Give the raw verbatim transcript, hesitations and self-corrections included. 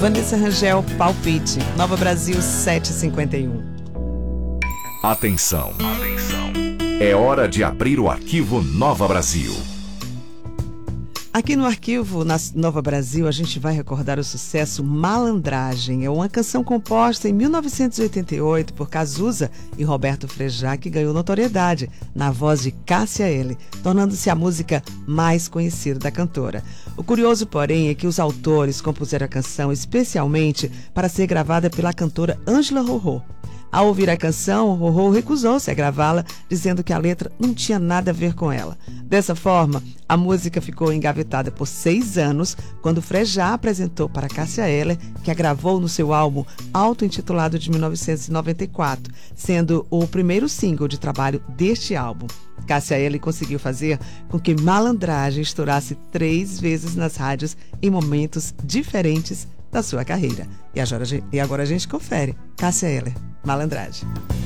Vanessa Rangel, Palpite. Nova Brasil setecentos e cinquenta e um. Atenção. Atenção. É hora de abrir o arquivo Nova Brasil. Aqui no arquivo na Nova Brasil, a gente vai recordar o sucesso Malandragem. É uma canção composta em mil novecentos e oitenta e oito por Cazuza e Roberto Frejá, que ganhou notoriedade na voz de Cássia Eller, tornando-se a música mais conhecida da cantora. O curioso, porém, é que os autores compuseram a canção especialmente para ser gravada pela cantora Ângela Rorô. Ao ouvir a canção, Rorô recusou-se a gravá-la, dizendo que a letra não tinha nada a ver com ela. Dessa forma, a música ficou engavetada por seis anos, quando Frejá apresentou para Cássia Eller, que a gravou no seu álbum auto-intitulado de mil novecentos e noventa e quatro, sendo o primeiro single de trabalho deste álbum. Cássia Eller conseguiu fazer com que Malandragem estourasse três vezes nas rádios em momentos diferentes da sua carreira. E agora, e agora a gente confere. Cássia Eller, Malandragem.